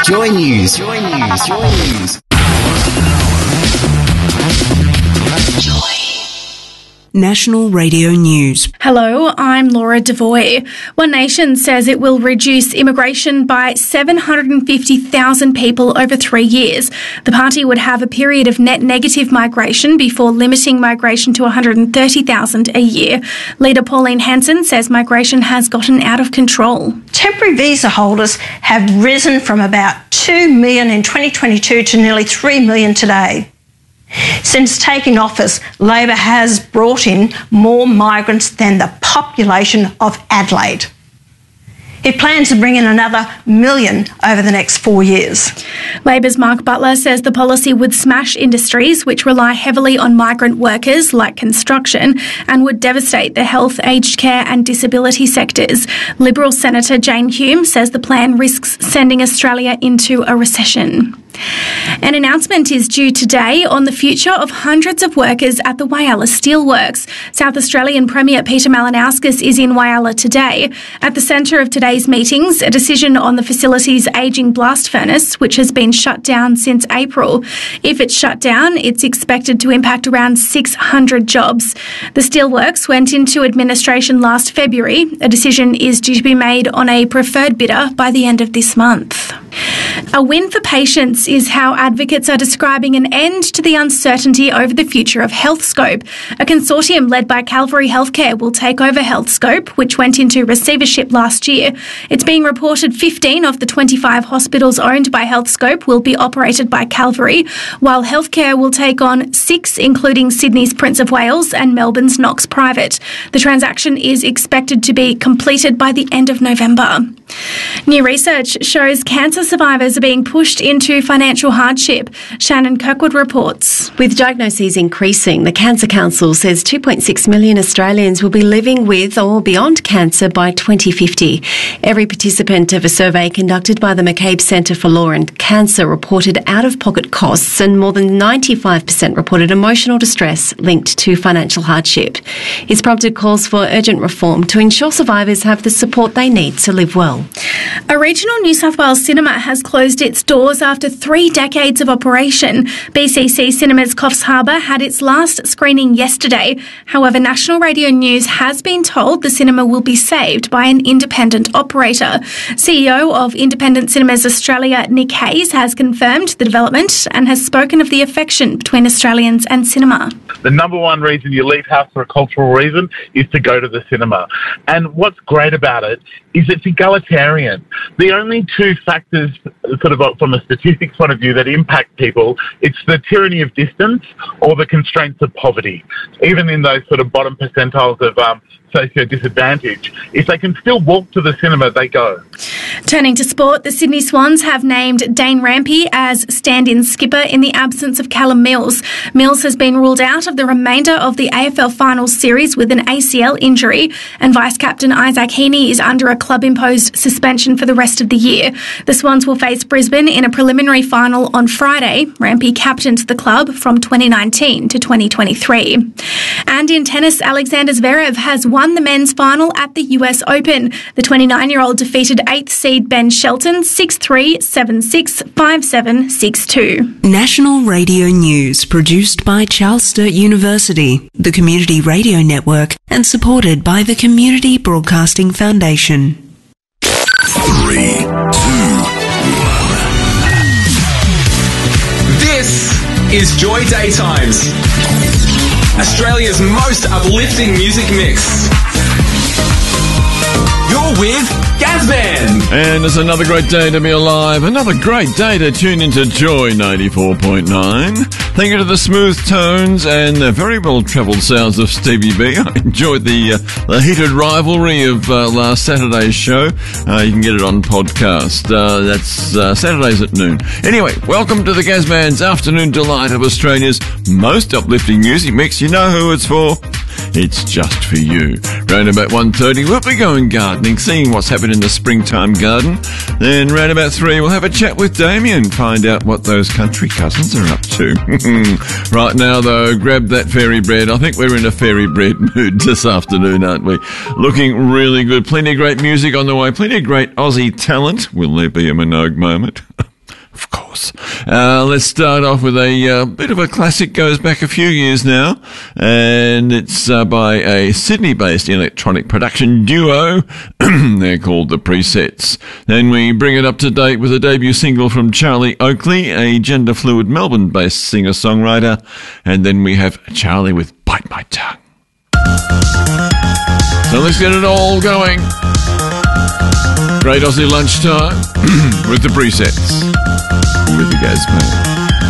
Joy News. Joy News. Joy News. National Radio News. Hello, I'm Laura Devoy. One Nation says it will reduce immigration by 750,000 people over 3 years. The party would have a period of net negative migration before limiting migration to 130,000 a year. Leader Pauline Hanson says migration has gotten out of control. Temporary visa holders have risen from about 2 million in 2022 to nearly 3 million today. Since taking office, Labor has brought in more migrants than the population of Adelaide. It plans to bring in another million over the next 4 years. Labor's Mark Butler says the policy would smash industries which rely heavily on migrant workers, like construction, and would devastate the health, aged care and disability sectors. Liberal Senator Jane Hume says the plan risks sending Australia into a recession. An announcement is due today on the future of hundreds of workers at the Whyalla Steelworks. South Australian Premier Peter Malinauskas is in Whyalla today. At the centre of today's meetings, a decision on the facility's ageing blast furnace, which has been shut down since April. If it's shut down, it's expected to impact around 600 jobs. The steelworks went into administration last February. A decision is due to be made on a preferred bidder by the end of this month. A win for patients is how advocates are describing an end to the uncertainty over the future of Healthscope. A consortium led by Calvary Healthcare will take over Healthscope, which went into receivership last year. It's being reported 15 of the 25 hospitals owned by Healthscope will be operated by Calvary, while Healthcare will take on 6, including Sydney's Prince of Wales and Melbourne's Knox Private. The transaction is expected to be completed by the end of November. New research shows cancer survivors are being pushed into financial hardship. Shannon Kirkwood reports. With diagnoses increasing, the Cancer Council says 2.6 million Australians will be living with or beyond cancer by 2050. Every participant of a survey conducted by the McCabe Centre for Law and Cancer reported out-of-pocket costs, and more than 95% reported emotional distress linked to financial hardship. It's prompted calls for urgent reform to ensure survivors have the support they need to live well. A regional New South Wales cinema has closed its doors after 3 decades of operation. BCC Cinemas Coffs Harbour had its last screening yesterday. However, National Radio News has been told the cinema will be saved by an independent operator. CEO of Independent Cinemas Australia, Nick Hayes, has confirmed the development and has spoken of the affection between Australians and cinema. The number one reason you leave house for a cultural reason is to go to the cinema. And what's great about it is it's egalitarian. The only 2 factors, sort of from a statistics point of view, that impact people, it's the tyranny of distance or the constraints of poverty. Even in those sort of bottom percentiles of socio-disadvantage, if they can still walk to the cinema, they go. Turning to sport, the Sydney Swans have named Dane Rampey as stand-in skipper in the absence of Callum Mills. Mills has been ruled out of the remainder of the AFL Finals series with an ACL injury, and Vice-Captain Isaac Heaney is under a club-imposed suspension for the rest of the year. The Swans will face Brisbane in a preliminary final on Friday. Rampey captained the club from 2019 to 2023. And in tennis, Alexander Zverev has won the men's final at the US Open. The 29-year-old defeated 8th seed Ben Shelton 6-3, 7-6, 5-7, 6-2. National Radio News, produced by Charles Sturt University, the Community Radio Network, and supported by the Community Broadcasting Foundation. 3, 2, 1. This is Joy Daytimes, Australia's most uplifting music mix. You're with Gazban. And it's another great day to be alive. Another great day to tune into Joy 94.9. Thank you to the smooth tones and the very well-travelled sounds of Stevie B. I enjoyed the heated rivalry of last Saturday's show. You can get it on podcast. That's Saturdays at noon. Anyway, welcome to the Gazman's Afternoon Delight of Australia's most uplifting music mix. You know who it's for? It's just for you. Round about 1:30, we'll be going gardening, seeing what's happened in the springtime garden. Then round about 3, we'll have a chat with Damien, find out what those country cousins are up to. Right now, though, grab that fairy bread. I think we're in a fairy bread mood this afternoon, aren't we? Looking really good. Plenty of great music on the way. Plenty of great Aussie talent. Will there be a Minogue moment? Let's start off with a bit of a classic, goes back a few years now, and it's by a Sydney-based electronic production duo. They're called The Presets. Then we bring it up to date with a debut single from Charlie Oakley, a gender-fluid Melbourne-based singer-songwriter, and then we have Charlie with Bite My Tongue. So let's get it all going. Great Aussie lunchtime with The Presets. With the Gazman.